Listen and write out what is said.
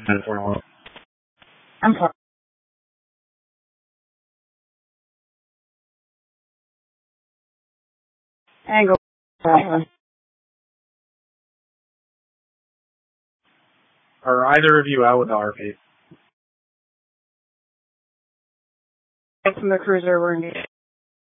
I'm sorry. Angle. Are either of you out with RP? From the cruiser, we're engaged.